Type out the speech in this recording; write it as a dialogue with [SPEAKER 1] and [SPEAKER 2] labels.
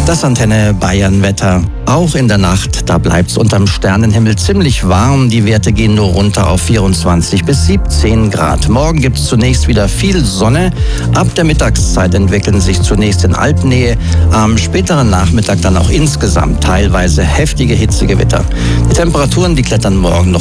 [SPEAKER 1] Das Antenne Bayern Wetter. Auch in der Nacht, da bleibt es unterm Sternenhimmel ziemlich warm. Die Werte gehen nur runter auf 24 bis 17 Grad. Morgen gibt es zunächst wieder viel Sonne. Ab der Mittagszeit entwickeln sich zunächst in Alpnähe, am späteren Nachmittag dann auch insgesamt teilweise heftige Hitzegewitter. Die Temperaturen, die klettern morgen noch